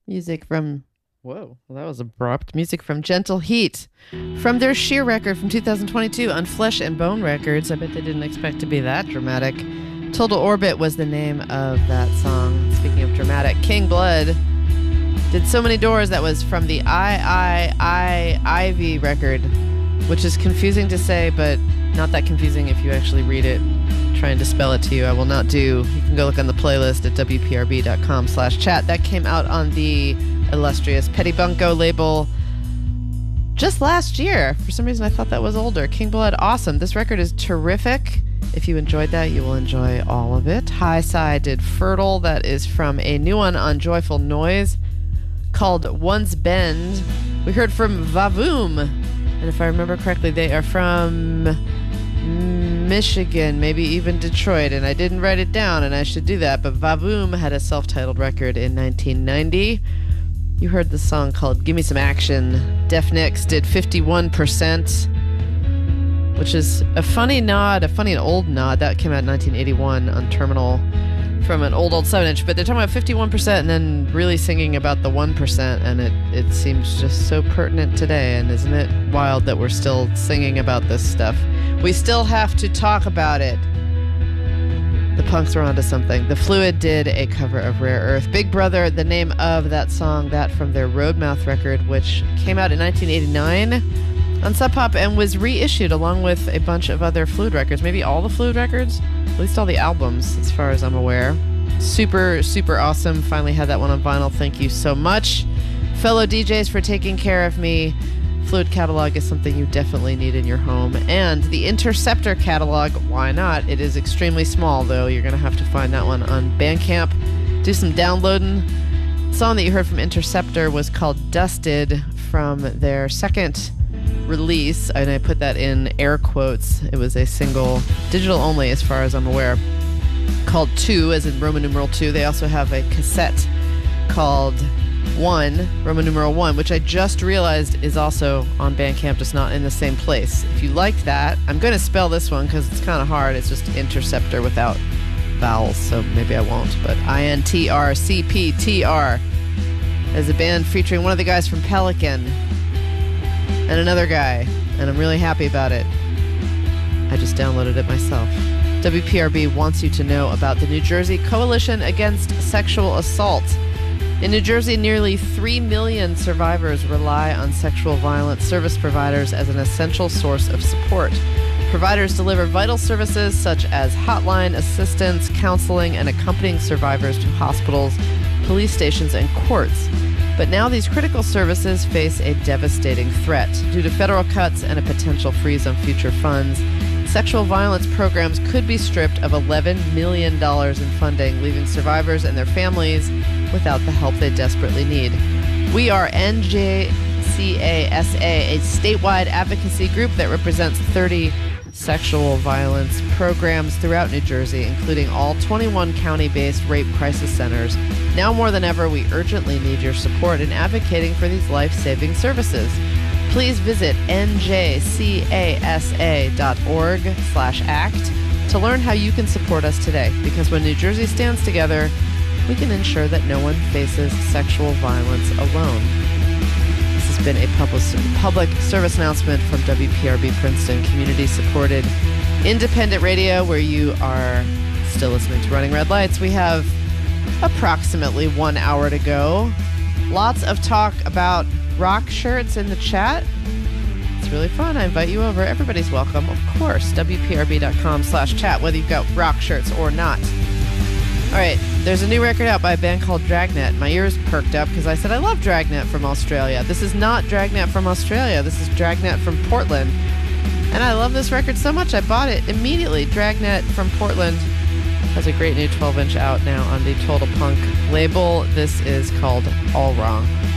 Music from, whoa, well, that was abrupt. Music from Gentle Heat from their Sheer record from 2022 on Flesh and Bone Records. I bet they didn't expect to be that dramatic. Total Orbit was the name of that song. Speaking of dramatic, King Blood did So Many Doors. That was from the Ivy record, which is confusing to say, but not that confusing if you actually read it. Trying to spell it to you, I will not do. You can go look on the playlist at wprb.com/chat. That came out on the illustrious Petty Bunko label just last year. For some reason, I thought that was older. King Blood, awesome. This record is terrific. If you enjoyed that, you will enjoy all of it. High Side did Fertile. That is from a new one on Joyful Noise called One's Bend. We heard from Vavoom. And if I remember correctly, they are from Michigan, maybe even Detroit, and I didn't write it down, and I should do that, but Vavoom had a self-titled record in 1990. You heard the song called Gimme Some Action. Def Nix did 51%, which is a funny nod, a funny and old nod. That came out in 1981 on Terminal from an old 7-inch, but they're talking about 51% and then really singing about the 1%, and it seems just so pertinent today. And isn't it wild that we're still singing about this stuff? We still have to talk about it. The punks are onto something. The Fluid did a cover of Rare Earth. Big Brother, the name of that song, that from their Roadmouth record, which came out in 1989 on Sub Pop and was reissued along with a bunch of other Fluid records. Maybe all the Fluid records? At least all the albums, as far as I'm aware. Super, super awesome. Finally had that one on vinyl. Thank you so much, fellow DJs, for taking care of me. Fluid catalog is something you definitely need in your home. And the Interceptor catalog, why not? It is extremely small, though. You're going to have to find that one on Bandcamp. Do some downloading. The song that you heard from Interceptor was called Dusted from their second release, and I put that in air quotes. It was a single, digital only as far as I'm aware, called 2, as in Roman numeral 2. They also have a cassette called 1, Roman numeral 1, which I just realized is also on Bandcamp, just not in the same place. If you liked that, I'm going to spell this one because it's kind of hard. It's just Interceptor without vowels, so maybe I won't, but INTRCPTR as a band featuring one of the guys from Pelican and another guy, and I'm really happy about it. I just downloaded it myself. WPRB wants you to know about the New Jersey Coalition Against Sexual Assault. In New Jersey, nearly 3 million survivors rely on sexual violence service providers as an essential source of support. Providers deliver vital services such as hotline assistance, counseling, and accompanying survivors to hospitals, police stations, and courts. But now these critical services face a devastating threat. Due to federal cuts and a potential freeze on future funds, sexual violence programs could be stripped of $11 million in funding, leaving survivors and their families without the help they desperately need. We are NJCASA, a statewide advocacy group that represents 30 sexual violence programs throughout New Jersey, including all 21 county-based rape crisis centers. Now more than ever, we urgently need your support in advocating for these life-saving services. Please visit njcasa.org/act to learn how you can support us today, because when New Jersey stands together, we can ensure that no one faces sexual violence alone. This has been a public service announcement from WPRB Princeton, community-supported independent radio, where you are still listening to Running Red Lights. We have approximately 1 hour to go. Lots of talk about rock shirts in the chat. It's really fun. I invite you over. Everybody's welcome, of course. WPRB.com/chat, whether you've got rock shirts or not. All right, there's a new record out by a band called Dragnet. My ears perked up because I said, I love Dragnet from Australia. This is not Dragnet from Australia. This is Dragnet from Portland. And I love this record so much, I bought it immediately. Dragnet from Portland has a great new 12-inch out now on the Total Punk label. This is called All Wrong.